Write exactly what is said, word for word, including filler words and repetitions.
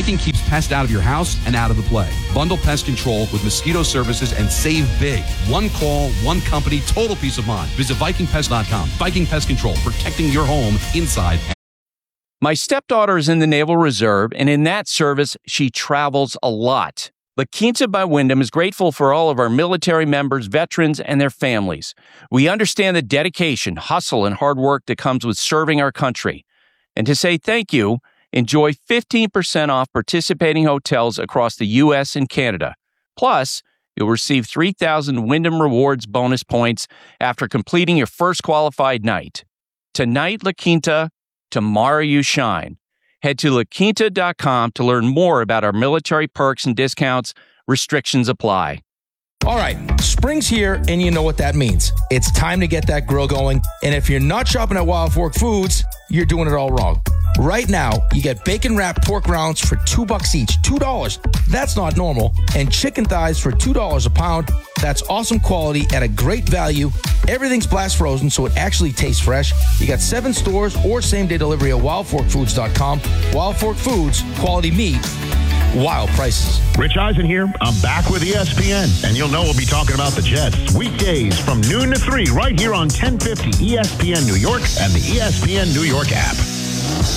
Viking keeps pests out of your house and out of the play. Bundle pest control with mosquito services and save big. One call, one company, total peace of mind. Visit Viking Pest dot com. Viking Pest Control, protecting your home inside. My stepdaughter is in the Naval Reserve, and in that service, she travels a lot. La Quinta by Wyndham is grateful for all of our military members, veterans, and their families. We understand the dedication, hustle, and hard work that comes with serving our country. And to say thank you, enjoy fifteen percent off participating hotels across the U S and Canada. Plus, you'll receive three thousand Wyndham Rewards bonus points after completing your first qualified night. Tonight, La Quinta, tomorrow you shine. Head to la quinta dot com to learn more about our military perks and discounts. Restrictions apply. All right, spring's here, and you know what that means. It's time to get that grill going, and if you're not shopping at Wild Fork Foods, you're doing it all wrong. Right now, you get bacon-wrapped pork rounds for two bucks each, two dollars. That's not normal. And chicken thighs for two dollars a pound. That's awesome quality at a great value. Everything's blast frozen, so it actually tastes fresh. You got seven stores or same-day delivery at wild fork foods dot com. Wild Fork Foods, quality meat, wild prices. Rich Eisen here. I'm back with E S P N, and you'll know we'll be talking about the Jets weekdays from noon to three right here on ten fifty E S P N New York and the E S P N New York app.